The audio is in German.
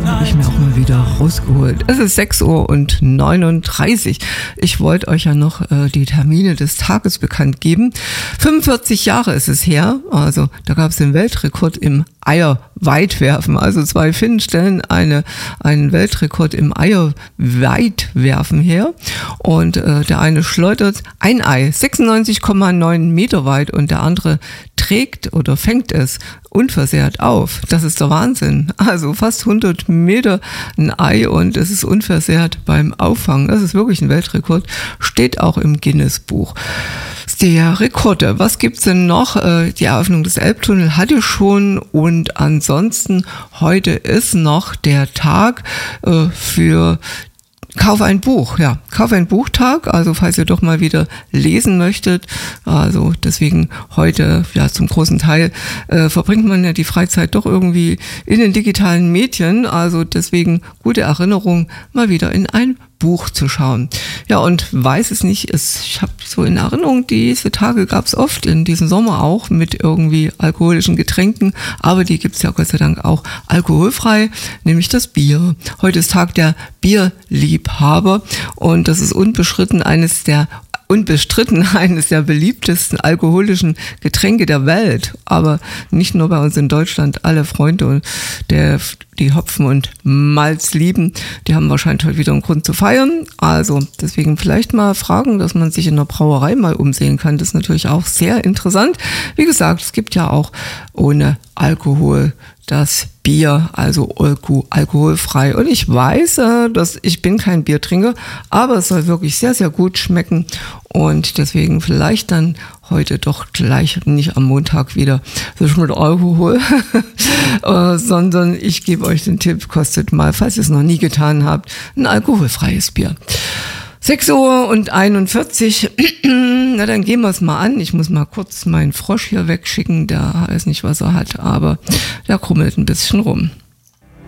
habe ich mir auch mal wieder rausgeholt. Es ist 6:39 Uhr. Ich wollte euch ja noch die Termine des Tages bekannt geben. 45 Jahre ist es her, also da gab es den Weltrekord im Eierweitwerfen. Also 2 Finnen stellen einen Weltrekord im Eierweitwerfen her. Und der eine schleudert ein Ei 96,9 Meter weit und der andere trägt oder fängt es unversehrt auf. Das ist der Wahnsinn. Also fast 100 Meter ein Ei und es ist unversehrt beim Auffangen. Das ist wirklich ein Weltrekord. Steht auch im Guinness-Buch der Rekorde. Was gibt's denn noch? Die Eröffnung des Elbtunnels hatte schon und ansonsten heute ist noch der Tag für Kauf ein Buch, ja. Kauf ein Buchtag, also falls ihr doch mal wieder lesen möchtet. Also deswegen heute, ja, zum großen Teil verbringt man ja die Freizeit doch irgendwie in den digitalen Medien. Also deswegen gute Erinnerung, mal wieder in ein Buch zu schauen. Ja, und weiß es nicht, ich habe so in Erinnerung, diese Tage gab es oft, in diesem Sommer auch, mit irgendwie alkoholischen Getränken, aber die gibt es ja Gott sei Dank auch alkoholfrei, nämlich das Bier. Heute ist Tag der Bierliebhaber und das ist unbestritten eines der beliebtesten alkoholischen Getränke der Welt. Aber nicht nur bei uns in Deutschland. Alle Freunde, die Hopfen und Malz lieben, die haben wahrscheinlich heute wieder einen Grund zu feiern. Also deswegen vielleicht mal fragen, dass man sich in der Brauerei mal umsehen kann. Das ist natürlich auch sehr interessant. Wie gesagt, es gibt ja auch ohne Alkohol das Bier, also alkoholfrei. Und ich weiß, dass ich bin kein Biertrinker, aber es soll wirklich sehr, sehr gut schmecken. Und deswegen vielleicht dann heute doch gleich nicht am Montag wieder so mit Alkohol, sondern ich gebe euch den Tipp, kostet mal, falls ihr es noch nie getan habt, ein alkoholfreies Bier. 6:41 Uhr, na dann gehen wir es mal an. Ich muss mal kurz meinen Frosch hier wegschicken, der weiß nicht, was er hat, aber der krummelt ein bisschen rum.